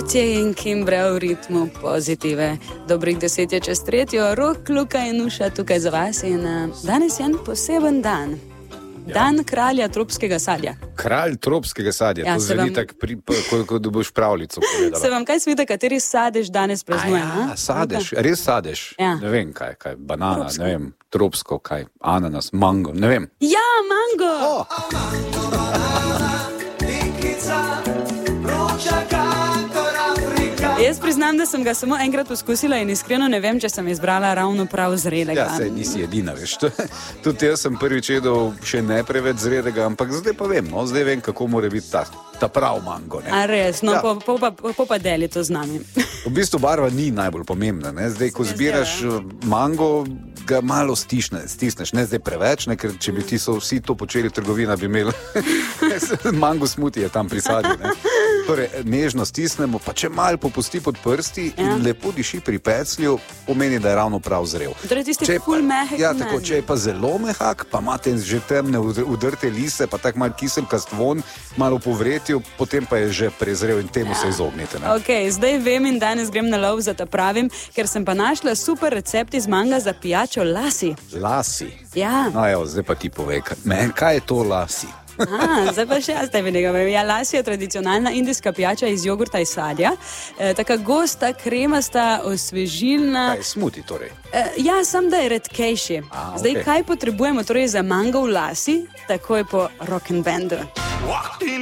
Matej in Kimbra v ritmu pozitive. Dobrih 10:03, Rok, Luka in Nuša tukaj za vas in danes je en poseben dan. Dan kralja tropskega sadja. Kralj tropskega sadja, Ja, to se zveni vam- tako, ko boš pravljico povedala. Se vam kaj svita, kateri sadež danes praznuje? Ja, sadež, res sadež. Ja. Ne vem kaj, banana, Tropsko. ne vem, tropsko, kaj, ananas, mango, ne vem. Ja, mango! Jaz priznam, da sem ga samo enkrat poskusila in iskreno ne vem, če sem izbrala ravno prav zrelega. Ja, sej nisi edina, veš. Tudi jaz sem prvič jedel še ne preveč zredega, ampak zdaj pa vem, no, zdaj vem, kako mora biti ta prav mango. Ne? A res, no, Ja. po pa deli to z nami. V bistvu barva ni najbolj pomembna. Ne? Zdaj, ko Se mi zbiraš zdi, mango, ga malo stisneš, ne zdaj preveč, ne? Ker če bi ti so vsi to počeli, trgovina bi imela mango smoothie je tam pri sadju. Ne? Torej, nežno stisnemo, pa če malo popusti pod prsti in lepo diši pri peclju, pomeni, da je ravno prav zrel. Torej tisti Če je ful mehek ja, meni. tako, če je pa zelo mehak, pa imate že temne udrte lise, pa tako malo kiselkast von, malo po vretju, potem pa je že prezrel in temu se izognite. Ne? Ok, zdaj vem in danes grem na lov za ta pravim, ker sem pa našla super recept iz manga za pijačo lasi. Lasi. Ja, No, evo, zdaj pa ti povej, kaj je to lasi? zdaj pa še jaz tebi nekaj povem. Ja, lasi je tradicionalna indijska pijača iz jogurta in sadja. Taka gosta, kremasta, osvežilna. Kaj je smuti torej? Ja, sam da je redkejši. Zdaj, okej. kaj potrebujemo torej za mango v lasi, takoj po rock and bandu. Walked in